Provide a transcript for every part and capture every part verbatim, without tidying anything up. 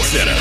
Center.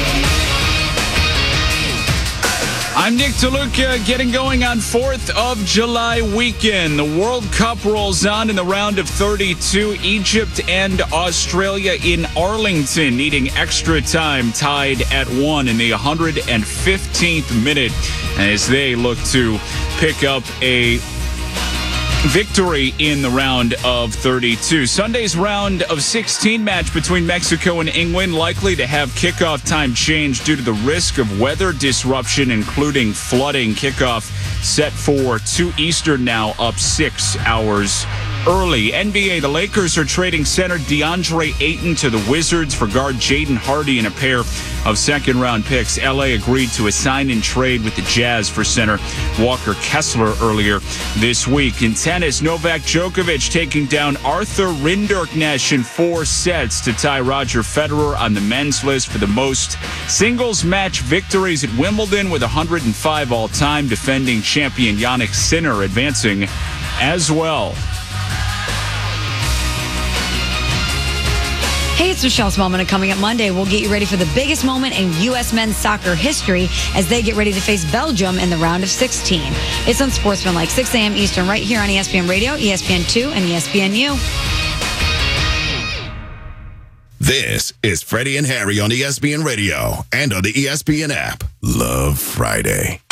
I'm Nick DeLuca, getting going on fourth of July weekend. The World Cup rolls on in the round of thirty-two. Egypt and Australia in Arlington needing extra time, tied at one in the one hundred fifteenth minute as they look to pick up a victory in the round of thirty-two. Sunday's round of sixteen match between Mexico and England likely to have kickoff time change due to the risk of weather disruption, including flooding. Kickoff set for two Eastern now, up six hours early. N B A, the Lakers are trading center DeAndre Ayton to the Wizards for guard Jaden Hardy and a pair of second-round picks. L A agreed to a sign-in trade with the Jazz for center Walker Kessler earlier this week. In tennis, Novak Djokovic taking down Arthur Rinderknecht in four sets to tie Roger Federer on the men's list for the most singles match victories at Wimbledon with one hundred five all-time. Defending champion Jannik Sinner advancing as well. Hey, it's Michelle Smallman, and coming up Monday, we'll get you ready for the biggest moment in U S men's soccer history as they get ready to face Belgium in the round of sixteen. It's on Sportsmanlike, six a.m. Eastern, right here on E S P N Radio, E S P N two, and E S P N U. This is Freddie and Harry on E S P N Radio and on the E S P N app. Love Friday.